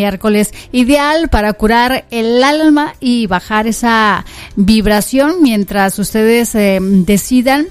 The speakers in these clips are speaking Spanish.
miércoles, ideal para curar el alma y bajar esa vibración mientras ustedes decidan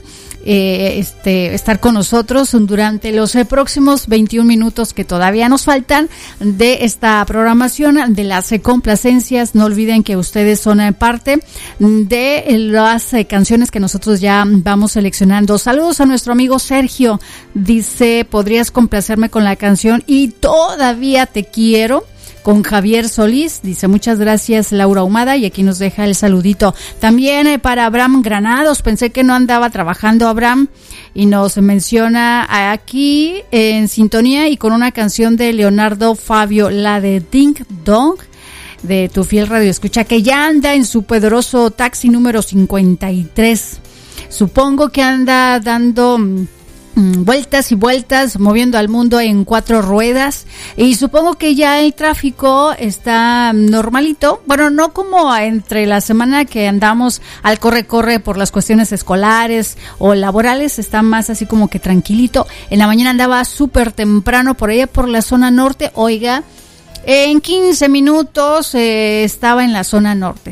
estar con nosotros durante los próximos 21 minutos que todavía nos faltan de esta programación de las complacencias. No olviden que ustedes son parte de las canciones que nosotros ya vamos seleccionando. Saludos a nuestro amigo Sergio, dice: ¿podrías complacerme con la canción Y Todavía Te Quiero? Con Javier Solís, dice. Muchas gracias, Laura Ahumada, y aquí nos deja el saludito. También para Abraham Granados, pensé que no andaba trabajando Abraham, y nos menciona aquí en sintonía y con una canción de Leonardo Fabio, la de Ding Dong, de tu fiel radio escucha, que ya anda en su poderoso taxi número 53. Supongo que anda dando vueltas y vueltas, moviendo al mundo en 4 ruedas, y supongo que ya el tráfico está normalito. Bueno, no como entre la semana que andamos al corre-corre por las cuestiones escolares o laborales, está más así como que tranquilito. En la mañana andaba súper temprano por allá por la zona norte, oiga, en 15 minutos estaba en la zona norte.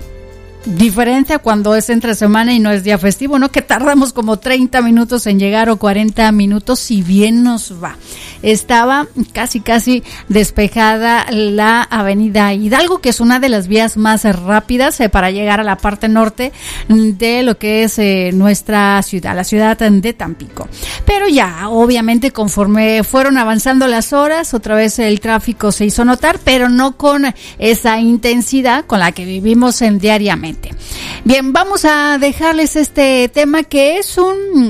Diferencia cuando es entre semana y no es día festivo, ¿no? Que tardamos como 30 minutos en llegar o 40 minutos, si bien nos va. Estaba casi despejada la avenida Hidalgo, que es una de las vías más rápidas para llegar a la parte norte de lo que es nuestra ciudad, la ciudad de Tampico. Pero ya, obviamente, conforme fueron avanzando las horas, otra vez el tráfico se hizo notar, pero no con esa intensidad con la que vivimos diariamente. Bien, vamos a dejarles este tema que es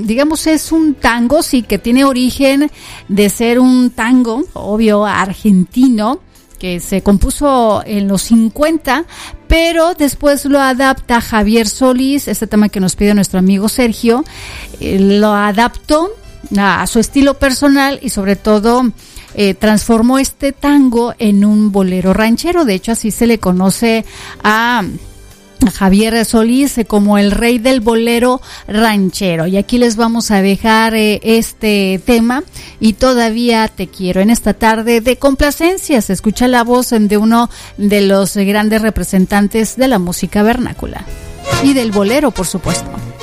un tango, sí, que tiene origen de ser un tango, obvio, argentino, que se compuso en los 50, pero después lo adapta Javier Solís, este tema que nos pide nuestro amigo Sergio, lo adaptó a su estilo personal y sobre todo transformó este tango en un bolero ranchero. De hecho, así se le conoce a Javier Solís como el rey del bolero ranchero. Y aquí les vamos a dejar este tema, Y Todavía Te Quiero, en esta tarde de complacencias. Escucha la voz de uno de los grandes representantes de la música vernácula y del bolero, por supuesto.